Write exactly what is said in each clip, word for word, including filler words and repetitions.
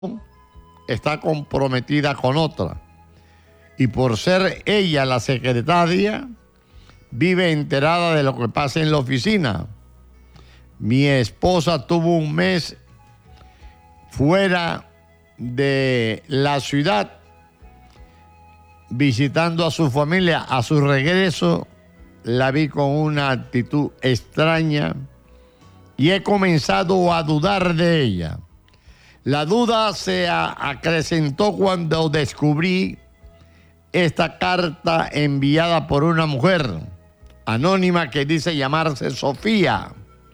está comprometida con otra. Y por ser ella la secretaria, vive enterada de lo que pasa en la oficina. Mi esposa tuvo un mes fuera de la ciudad visitando a su familia. A su regreso la vi con una actitud extraña y he comenzado a dudar de ella. La duda se acrecentó cuando descubrí esta carta enviada por una mujer anónima que dice llamarse Sofía.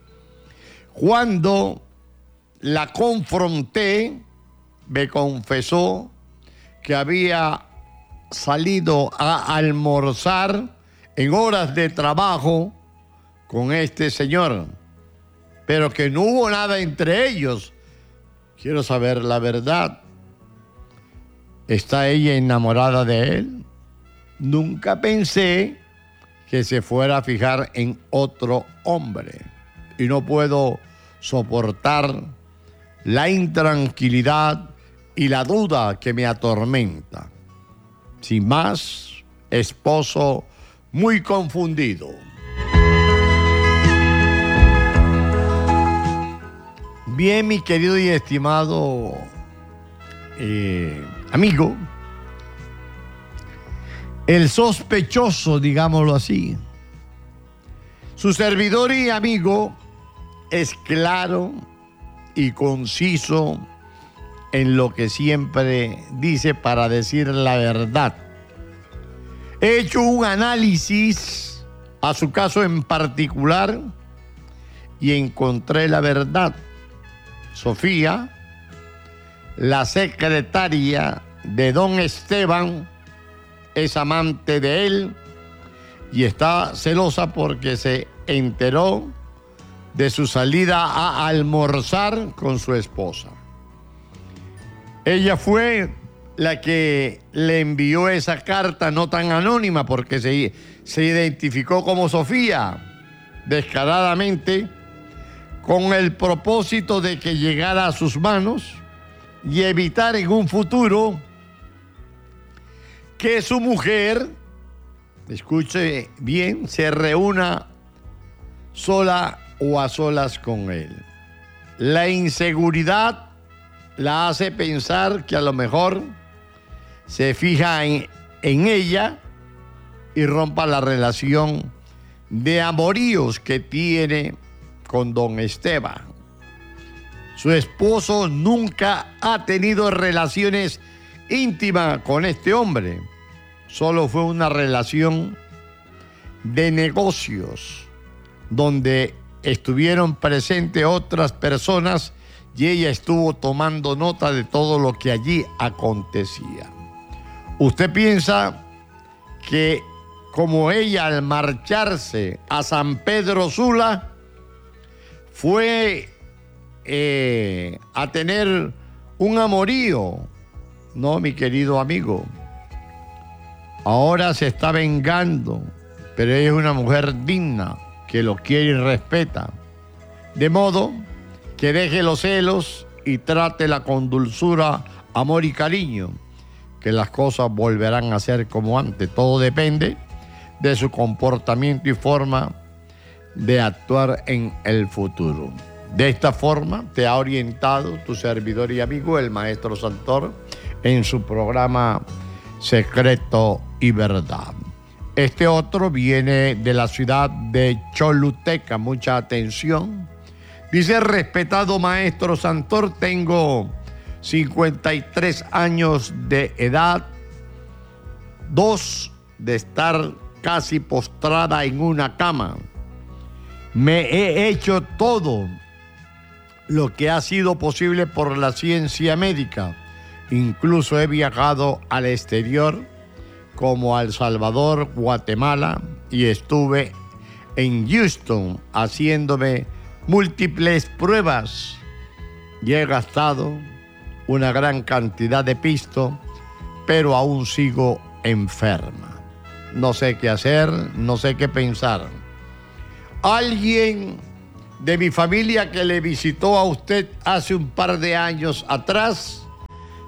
Cuando la confronté, me confesó que había salido a almorzar en horas de trabajo con este señor, pero que no hubo nada entre ellos. Quiero saber la verdad. ¿Está ella enamorada de él? Nunca pensé que se fuera a fijar en otro hombre. Y no puedo soportar la intranquilidad y la duda que me atormenta. Sin más, esposo muy confundido. Bien, mi querido y estimado eh, amigo, el sospechoso, digámoslo así, su servidor y amigo es claro y conciso en lo que siempre dice para decir la verdad. He hecho un análisis a su caso en particular y encontré la verdad. Sofía, la secretaria de don Esteban, es amante de él y está celosa porque se enteró de su salida a almorzar con su esposa. Ella fue la que le envió esa carta no tan anónima porque se, se identificó como Sofía descaradamente con el propósito de que llegara a sus manos y evitar en un futuro que su mujer, escuche bien, se reúna sola o a solas con él. La inseguridad la hace pensar que a lo mejor se fija en, en ella y rompa la relación de amoríos que tiene con don Esteban. Su esposo nunca ha tenido relaciones íntimas con este hombre. Solo fue una relación de negocios donde estuvieron presentes otras personas y ella estuvo tomando nota de todo lo que allí acontecía. ¿Usted piensa que como ella al marcharse a San Pedro Sula fue eh, a tener un amorío? No, mi querido amigo. Ahora se está vengando, pero ella es una mujer digna que lo quiere y respeta. De modo que deje los celos y trátela con dulzura, amor y cariño, que las cosas volverán a ser como antes. Todo depende de su comportamiento y forma de actuar en el futuro. De esta forma te ha orientado tu servidor y amigo, el maestro Santor, en su programa Secreto y Verdad. Este otro viene de la ciudad de Choluteca. Mucha atención. Dice: respetado maestro Santor, tengo cincuenta y tres años de edad, dos de estar casi postrada en una cama. Me he hecho todo lo que ha sido posible por la ciencia médica. Incluso he viajado al exterior, como a El Salvador, Guatemala, y estuve en Houston haciéndome múltiples pruebas y he gastado una gran cantidad de pisto, pero aún sigo enferma. No sé qué hacer, no sé qué pensar. Alguien de mi familia que le visitó a usted hace un par de años atrás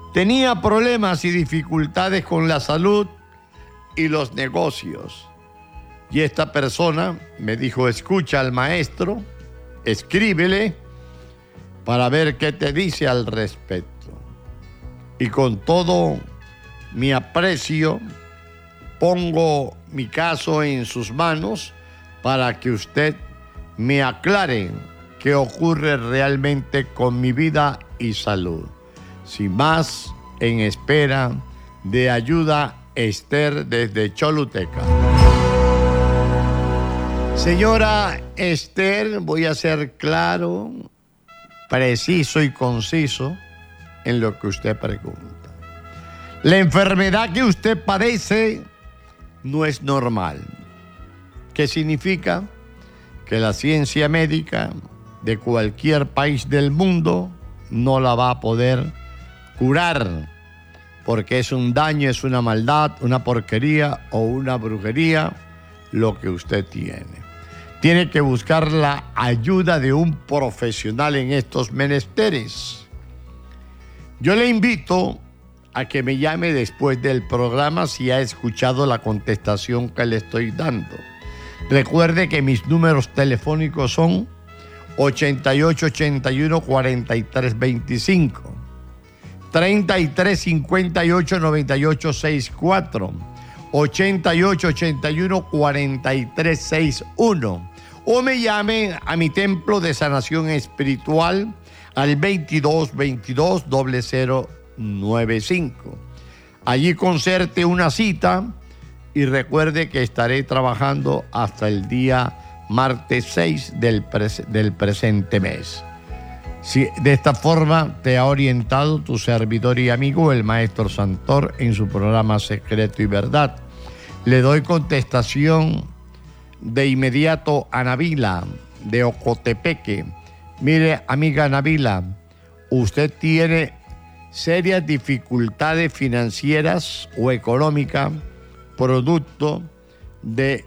Tenía problemas y dificultades con la salud y los negocios. Y esta persona me dijo, escucha al maestro, escríbele para ver qué te dice al respecto. Y con todo mi aprecio, pongo mi caso en sus manos para que usted me aclare qué ocurre realmente con mi vida y salud. Sin más, en espera de ayuda, Esther desde Choluteca. Señora Esther, voy a ser claro, preciso y conciso en lo que usted pregunta. La enfermedad que usted padece no es normal. ¿Qué significa? Que la ciencia médica de cualquier país del mundo no la va a poder curar, porque es un daño, es una maldad, una porquería o una brujería lo que usted tiene. Tiene que buscar la ayuda de un profesional en estos menesteres. Yo le invito a que me llame después del programa si ha escuchado la contestación que le estoy dando. Recuerde que mis números telefónicos son ochenta y ocho, ochenta y uno, cuarenta y tres veinticinco, treinta y tres, cincuenta y ocho, noventa y ocho, sesenta y cuatro, ochenta y ocho, ochenta y uno, cuarenta y tres sesenta y uno, o me llame a mi templo de sanación espiritual al veintidós, veintidós, cero cero noventa y cinco. Allí concerte una cita y recuerde que estaré trabajando hasta el día martes seis del, pres- del presente mes. Si de esta forma te ha orientado tu servidor y amigo, el maestro Santor, en su programa Secreto y Verdad. Le doy contestación de inmediato a Navila, de Ocotepeque. Mire, amiga Navila, usted tiene serias dificultades financieras o económicas producto de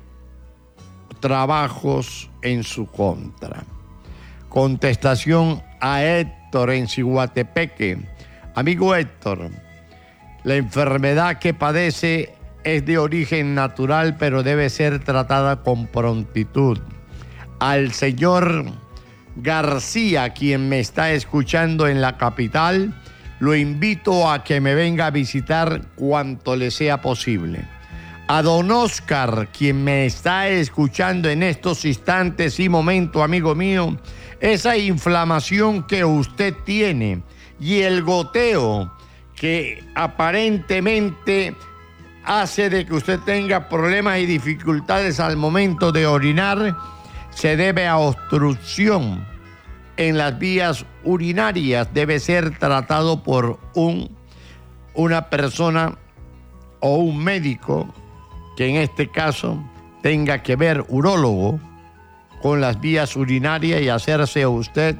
trabajos en su contra. Contestación a Héctor en Ciguatepeque. Amigo Héctor, la enfermedad que padece es de origen natural, pero debe ser tratada con prontitud. Al señor García, quien me está escuchando en la capital, lo invito a que me venga a visitar cuanto le sea posible. A don Oscar, quien me está escuchando en estos instantes y momentos, amigo mío, esa inflamación que usted tiene y el goteo que aparentemente hace de que usted tenga problemas y dificultades al momento de orinar, se debe a obstrucción en las vías urinarias. Debe ser tratado por un, una persona o un médico que en este caso tenga que ver, urólogo, con las vías urinarias y hacerse a usted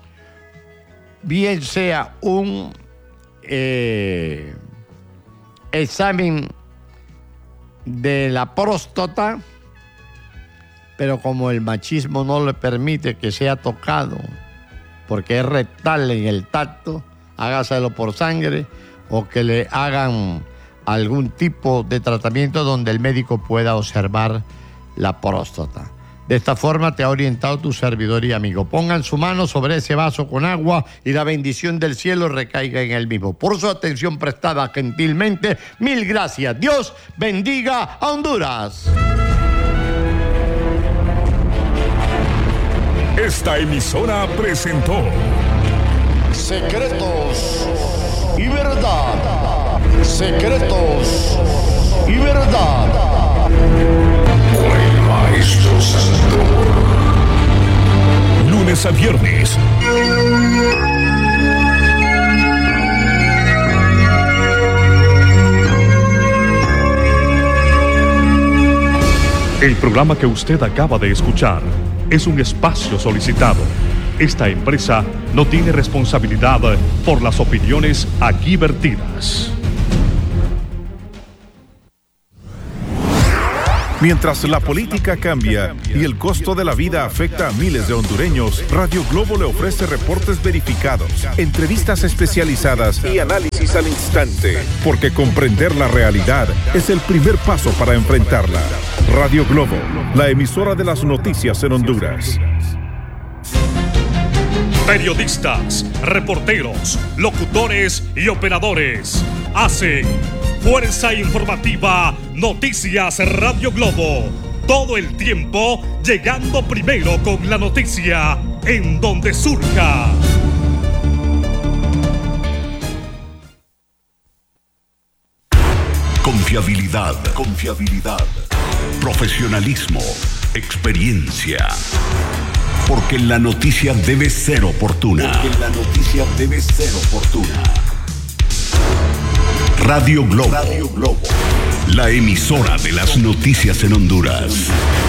bien sea un eh, examen de la próstata, pero como el machismo no le permite que sea tocado, porque es rectal en el tacto, hágaselo por sangre o que le hagan algún tipo de tratamiento donde el médico pueda observar la próstata. De esta forma te ha orientado tu servidor y amigo. Pongan su mano sobre ese vaso con agua y la bendición del cielo recaiga en él mismo. Por su atención prestada gentilmente, mil gracias. Dios bendiga a Honduras. Esta emisora presentó Secretos y Verdad. Secretos y Verdad. con el maestro Santor. Lunes a viernes. El programa que usted acaba de escuchar es un espacio solicitado. Esta empresa no tiene responsabilidad por las opiniones aquí vertidas. Mientras la política cambia y el costo de la vida afecta a miles de hondureños, Radio Globo le ofrece reportes verificados, entrevistas especializadas y análisis al instante. Porque comprender la realidad es el primer paso para enfrentarla. Radio Globo, la emisora de las noticias en Honduras. Periodistas, reporteros, locutores y operadores hacen Fuerza Informativa Noticias Radio Globo. Todo el tiempo llegando primero con la noticia en donde surja. Confiabilidad, confiabilidad, profesionalismo, experiencia. Porque la noticia debe ser oportuna. Porque la noticia debe ser oportuna. Radio Globo. Radio Globo. La emisora de las noticias en Honduras.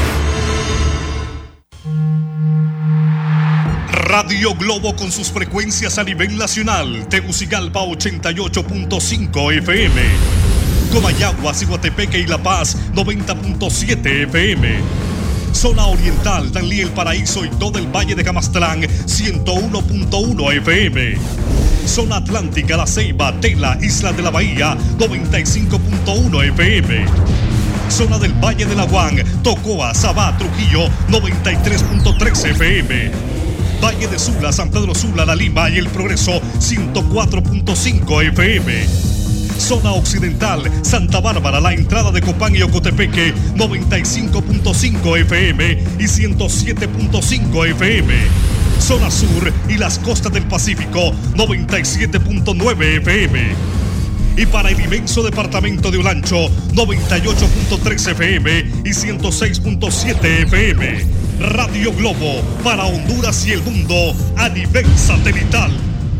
Radio Globo con sus frecuencias a nivel nacional. Tegucigalpa ochenta y ocho punto cinco F M. Comayagua, Ciguatepeque y La Paz noventa punto siete F M. Zona Oriental, Danlí, El Paraíso y todo el Valle de Camastlán ciento uno punto uno F M. Zona Atlántica, La Ceiba, Tela, Isla de la Bahía noventa y cinco punto uno F M. Zona del Valle de Laguán, Tocoa, Sabá, Trujillo noventa y tres punto tres F M. Valle de Sula, San Pedro Sula, La Lima y El Progreso ciento cuatro punto cinco F M. Zona Occidental, Santa Bárbara, la entrada de Copán y Ocotepeque noventa y cinco punto cinco F M y ciento siete punto cinco F M. Zona Sur y las costas del Pacífico noventa y siete punto nueve F M. Y para el inmenso departamento de Olancho noventa y ocho punto tres F M y ciento seis punto siete F M. Radio Globo para Honduras y el mundo a nivel satelital.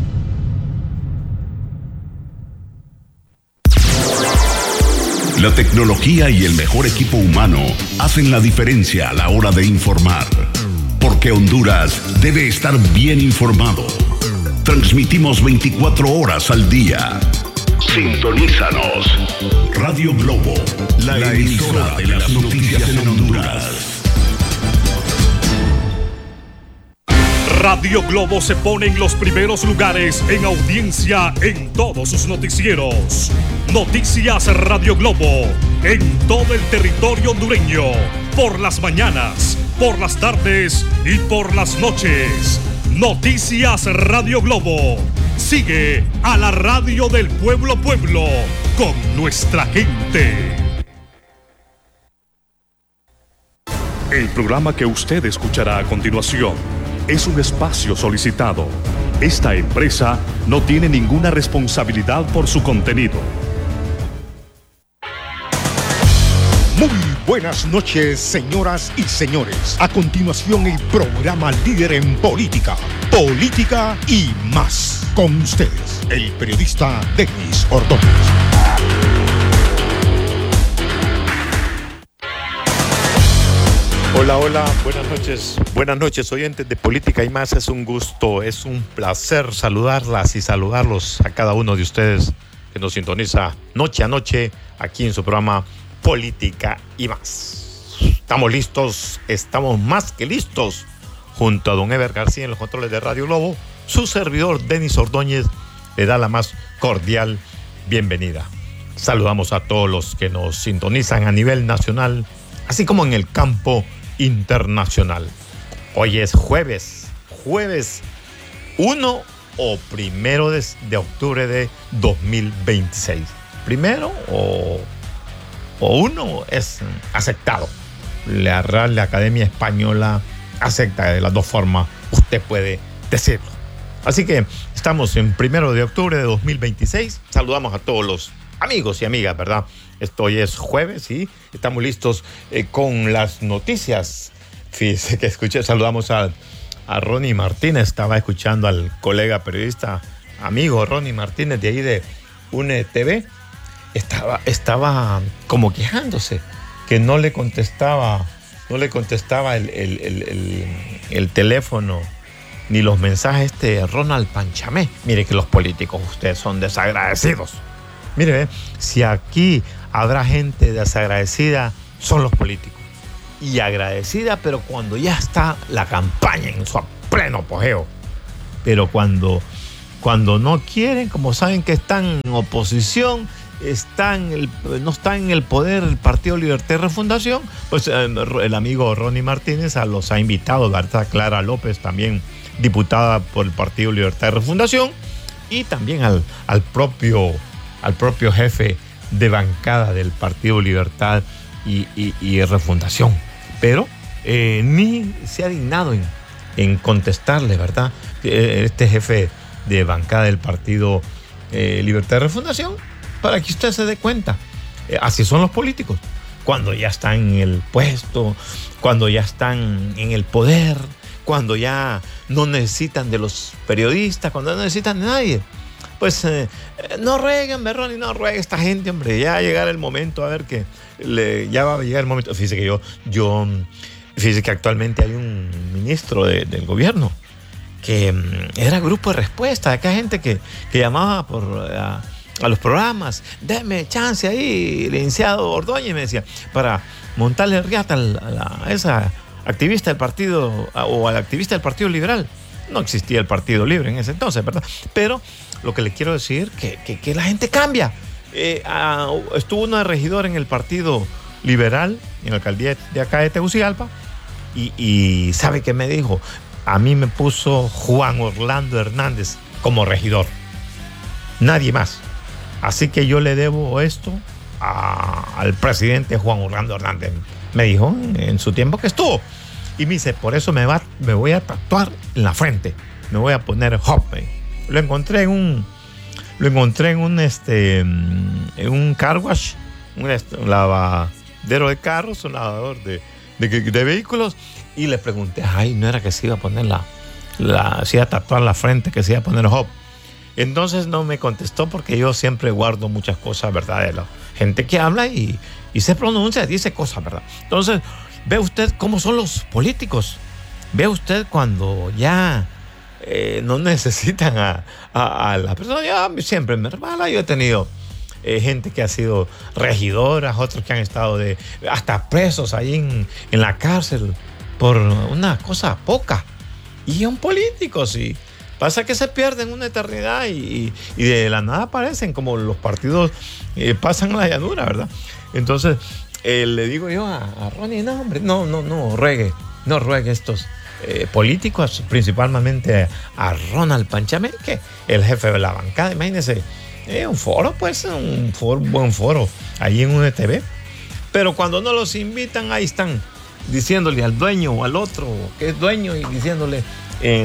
La tecnología y el mejor equipo humano hacen la diferencia a la hora de informar. Porque Honduras debe estar bien informado. Transmitimos veinticuatro horas al día. Sintonízanos. Radio Globo, la, la emisora de las noticias en Honduras. Radio Globo se pone en los primeros lugares en audiencia en todos sus noticieros. Noticias Radio Globo en todo el territorio hondureño. Por las mañanas, por las tardes y por las noches. Noticias Radio Globo. Sigue a la radio del pueblo pueblo con nuestra gente. El programa que usted escuchará a continuación es un espacio solicitado. Esta empresa no tiene ninguna responsabilidad por su contenido. Muy buenas noches, señoras y señores. A continuación, el programa líder en política, política y más. Con ustedes, el periodista Denis Ordóñez. Hola, hola, buenas noches. Buenas noches, oyentes de Política y Más. Es un gusto, es un placer saludarlas y saludarlos a cada uno de ustedes que nos sintoniza noche a noche aquí en su programa Política y Más. Estamos listos, estamos más que listos. Junto a don Eber García en los controles de Radio Globo, su servidor Denis Ordóñez le da la más cordial bienvenida. Saludamos a todos los que nos sintonizan a nivel nacional, así como en el campo internacional. Hoy es jueves, jueves uno o primero de, de octubre de dos mil veintiséis. Primero o, o uno es aceptado. La Real Academia Española acepta de las dos formas, usted puede decirlo. Así que estamos en primero de octubre de dos mil veintiséis. Saludamos a todos los amigos y amigas, ¿verdad? Esto hoy es jueves y estamos listos eh, con las noticias. Fíjese que escuché, saludamos a, a Ronnie Martínez. Estaba escuchando al colega periodista, amigo Ronnie Martínez de ahí de U N E T V. Estaba, estaba como quejándose que no le contestaba, no le contestaba el, el, el, el, el teléfono ni los mensajes de Ronald Panchamé. Mire que los políticos, ustedes son desagradecidos. Mire, si aquí habrá gente desagradecida, son los políticos. Y agradecida, pero cuando ya está la campaña en su pleno apogeo. Pero cuando, cuando no quieren, como saben que están en oposición, están el, no está en el poder el Partido Libertad y Refundación, pues eh, el amigo Ronnie Martínez a los ha invitado, ¿verdad? Clara López, también diputada por el Partido Libertad y Refundación, y también al, al, propio, al propio jefe de bancada del Partido Libertad y, y, y Refundación. Pero eh, ni se ha dignado en, en contestarle, ¿verdad? Este jefe de bancada del Partido eh, Libertad y Refundación, para que usted se dé cuenta. Eh, así son los políticos. Cuando ya están en el puesto, cuando ya están en el poder, cuando ya no necesitan de los periodistas, cuando no necesitan de nadie. Pues eh, no rueguen, Berroni, no ruegue esta gente, hombre. Ya va a llegar el momento, a ver que le, ya va a llegar el momento. Fíjese que yo, yo fíjese que actualmente hay un ministro de, del gobierno que era grupo de respuesta. Acá hay gente que, que llamaba por... Uh, a los programas, déme chance ahí, licenciado Ordóñez, me decía, para montarle riata a, la, a esa activista del partido, a, o al activista del Partido Liberal. No existía el Partido Libre en ese entonces, ¿verdad? Pero lo que le quiero decir que, que, que la gente cambia. Eh, a, estuvo uno de regidor en el Partido Liberal, en la alcaldía de acá de Tegucigalpa, y, y ¿sabe qué me dijo? A mí me puso Juan Orlando Hernández como regidor. Nadie más. Así que yo le debo esto a, al presidente Juan Orlando Hernández. Me dijo en, en su tiempo que estuvo. Y me dice, por eso me, va, me voy a tatuar en la frente. Me voy a poner Hoppe. Lo encontré en un, lo encontré en un, este, en un car wash, un, un lavadero de carros, un lavador de, de, de vehículos. Y le pregunté, ay, no era que se iba a poner la, la se iba a tatuar la frente, que se iba a poner Hoppe. Entonces no me contestó porque yo siempre guardo muchas cosas, ¿verdad? De la gente que habla y, y se pronuncia, dice cosas, ¿verdad? Entonces, ve usted cómo son los políticos. Ve usted cuando ya eh, no necesitan a, a, a la persona. Yo siempre me resbala. Yo he tenido eh, gente que ha sido regidoras, otros que han estado de hasta presos ahí en, en la cárcel por una cosa poca. Y son políticos y... Pasa que se pierden una eternidad y, y de la nada aparecen como los partidos eh, pasan la llanura, ¿verdad? Entonces, eh, le digo yo a, a Ronnie, no, hombre, no, no, no ruegue, no ruegue estos eh, políticos, principalmente a Ronald Panchamé, que el jefe de la bancada, imagínense, eh, un foro, pues, un foro, buen foro, ahí en U N T V. Pero cuando no los invitan, ahí están diciéndole al dueño o al otro que es dueño y diciéndole... Eh,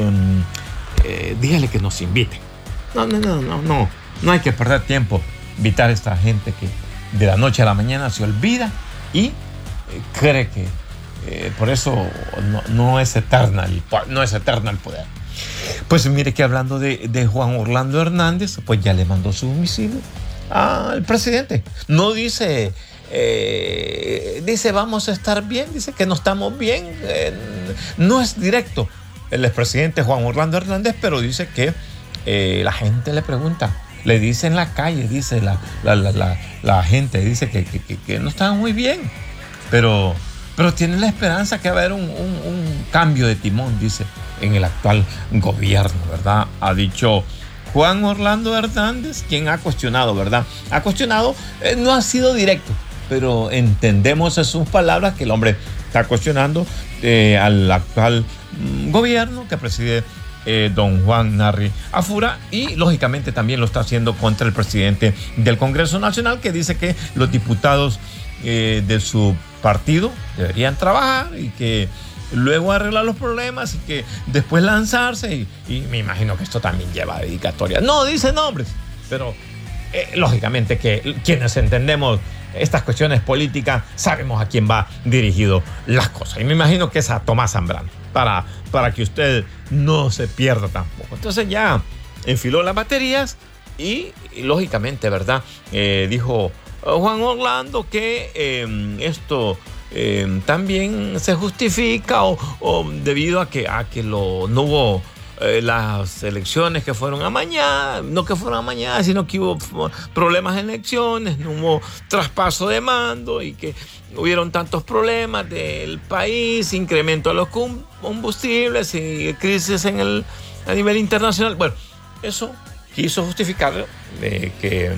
Eh, dígale que nos invite. No, no, no, no, no. No hay que perder tiempo. Invitar a esta gente que de la noche a la mañana se olvida y eh, cree que eh, por eso no, no es eterna el, no es eterna el poder. Pues mire que hablando de, de Juan Orlando Hernández, pues ya le mandó su misil al presidente. No dice, eh, dice vamos a estar bien, dice que no estamos bien. Eh, no es directo el expresidente Juan Orlando Hernández, pero dice que eh, la gente le pregunta, le dice en la calle, dice la, la, la, la, la gente, dice que, que, que, que no están muy bien, pero, pero tienen la esperanza que va a haber un, un, un cambio de timón, dice, en el actual gobierno, ¿verdad? Ha dicho Juan Orlando Hernández, quien ha cuestionado, ¿verdad? Ha cuestionado, eh, no ha sido directo, pero entendemos en sus palabras que el hombre está cuestionando eh, al actual gobierno que preside eh, don Juan Narri Afura y lógicamente también lo está haciendo contra el presidente del Congreso Nacional, que dice que los diputados eh, de su partido deberían trabajar y que luego arreglar los problemas y que después lanzarse y, y me imagino que esto también lleva dedicatoria. No dice nombres, pero eh, lógicamente que quienes entendemos estas cuestiones políticas sabemos a quién va dirigido las cosas. Y me imagino que es a Tomás Zambrano, para, para que usted no se pierda tampoco. Entonces ya enfiló las baterías y, y lógicamente, ¿verdad? Eh, dijo Juan Orlando que eh, esto eh, también se justifica o, o debido a que, a que lo, no hubo eh, las elecciones que fueron amañadas, no que fueron amañadas, sino que hubo problemas en elecciones, no hubo traspaso de mando y que hubieron tantos problemas del país, incremento de los combustibles y crisis en el, a nivel internacional. Bueno, eso quiso justificar eh, que